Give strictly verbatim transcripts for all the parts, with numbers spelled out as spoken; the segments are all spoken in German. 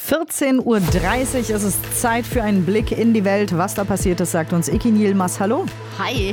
vierzehn Uhr dreißig, es ist Zeit für einen Blick in die Welt. Was da passiert ist, sagt uns Ikin Yilmaz. Hallo. Hi.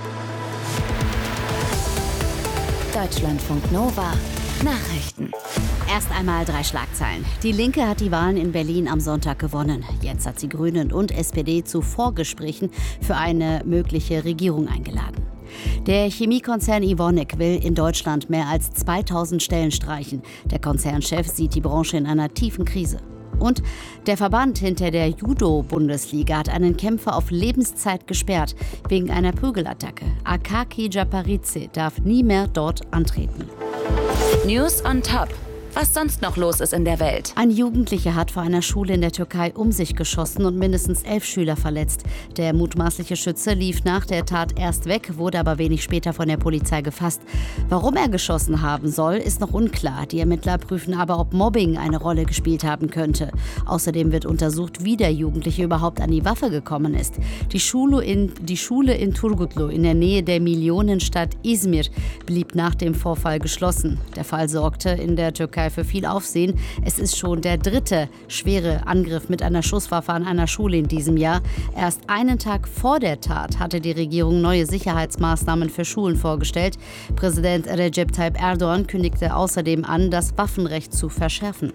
Deutschlandfunk Nova. Nachrichten. Erst einmal drei Schlagzeilen. Die Linke hat die Wahlen in Berlin am Sonntag gewonnen. Jetzt hat sie Grünen und S P D zu Vorgesprächen für eine mögliche Regierung eingeladen. Der Chemiekonzern Evonik will in Deutschland mehr als zweitausend Stellen streichen. Der Konzernchef sieht die Branche in einer tiefen Krise. Und der Verband hinter der Judo-Bundesliga hat einen Kämpfer auf Lebenszeit gesperrt wegen einer Prügelattacke. Akaki Japaridze darf nie mehr dort antreten. News on Top. Was sonst noch los ist in der Welt. Ein Jugendlicher hat vor einer Schule in der Türkei um sich geschossen und mindestens elf Schüler verletzt. Der mutmaßliche Schütze lief nach der Tat erst weg, wurde aber wenig später von der Polizei gefasst. Warum er geschossen haben soll, ist noch unklar. Die Ermittler prüfen aber, ob Mobbing eine Rolle gespielt haben könnte. Außerdem wird untersucht, wie der Jugendliche überhaupt an die Waffe gekommen ist. Die Schule in, die Schule in Turgutlu in der Nähe der Millionenstadt Izmir blieb nach dem Vorfall geschlossen. Der Fall sorgte in der Türkei für viel Aufsehen. Es ist schon der dritte schwere Angriff mit einer Schusswaffe an einer Schule in diesem Jahr. Erst einen Tag vor der Tat hatte die Regierung neue Sicherheitsmaßnahmen für Schulen vorgestellt. Präsident Recep Tayyip Erdogan kündigte außerdem an, das Waffenrecht zu verschärfen.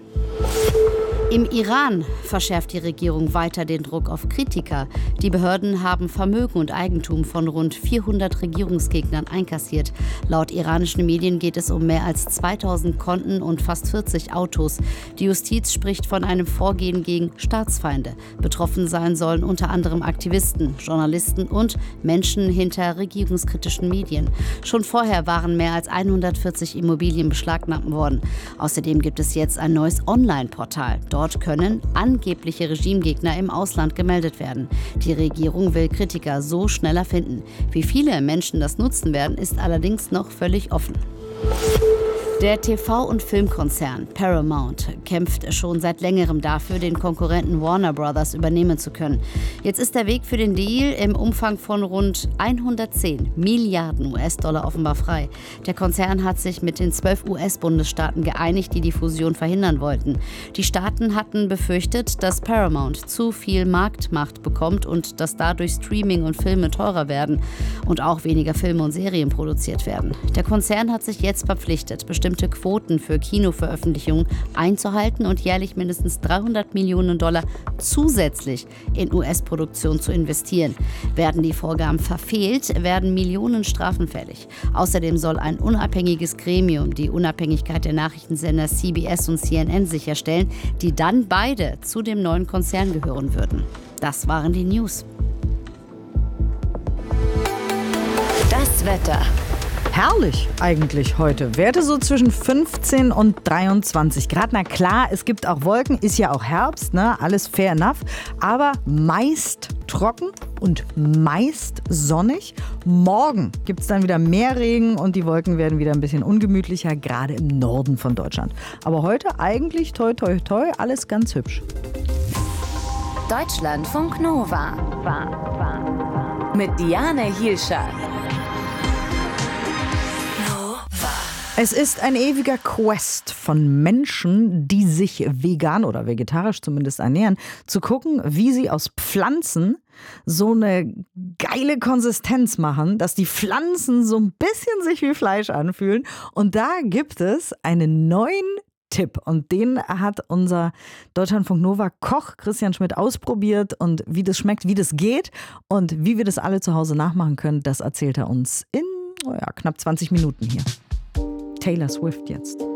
Im Iran verschärft die Regierung weiter den Druck auf Kritiker. Die Behörden haben Vermögen und Eigentum von rund vierhundert Regierungsgegnern einkassiert. Laut iranischen Medien geht es um mehr als zweitausend Konten und fast vierzig Autos. Die Justiz spricht von einem Vorgehen gegen Staatsfeinde. Betroffen sein sollen unter anderem Aktivisten, Journalisten und Menschen hinter regierungskritischen Medien. Schon vorher waren mehr als hundertvierzig Immobilien beschlagnahmt worden. Außerdem gibt es jetzt ein neues Online-Portal. Dort können angebliche Regimegegner im Ausland gemeldet werden. Die Regierung will Kritiker so schneller finden. Wie viele Menschen das nutzen werden, ist allerdings noch völlig offen. Der T V- und Filmkonzern Paramount kämpft schon seit längerem dafür, den Konkurrenten Warner Brothers übernehmen zu können. Jetzt ist der Weg für den Deal im Umfang von rund hundertzehn Milliarden U S-Dollar offenbar frei. Der Konzern hat sich mit den zwölf U S-Bundesstaaten geeinigt, die die Fusion verhindern wollten. Die Staaten hatten befürchtet, dass Paramount zu viel Marktmacht bekommt und dass dadurch Streaming und Filme teurer werden und auch weniger Filme und Serien produziert werden. Der Konzern hat sich jetzt verpflichtet, bestimmte Quoten für Kinoveröffentlichungen einzuhalten und jährlich mindestens dreihundert Millionen Dollar zusätzlich in U S-Produktion zu investieren. Werden die Vorgaben verfehlt, werden Millionen Strafen fällig. Außerdem soll ein unabhängiges Gremium die Unabhängigkeit der Nachrichtensender C B S und C N N sicherstellen, die dann beide zu dem neuen Konzern gehören würden. Das waren die News. Das Wetter. Herrlich eigentlich heute. Werte so zwischen fünfzehn und dreiundzwanzig Grad. Na klar, es gibt auch Wolken, ist ja auch Herbst, ne? Alles fair enough. Aber meist trocken und meist sonnig. Morgen gibt es dann wieder mehr Regen und die Wolken werden wieder ein bisschen ungemütlicher, gerade im Norden von Deutschland. Aber heute eigentlich toi toi toi, alles ganz hübsch. Deutschlandfunk Nova. Mit Diane Hielscher. Es ist ein ewiger Quest von Menschen, die sich vegan oder vegetarisch zumindest ernähren, zu gucken, wie sie aus Pflanzen so eine geile Konsistenz machen, dass die Pflanzen so ein bisschen sich wie Fleisch anfühlen. Und da gibt es einen neuen Tipp und den hat unser Deutschlandfunk Nova Koch Christian Schmidt ausprobiert und wie das schmeckt, wie das geht und wie wir das alle zu Hause nachmachen können, das erzählt er uns in oh ja, knapp zwanzig Minuten hier. Taylor Swift jetzt.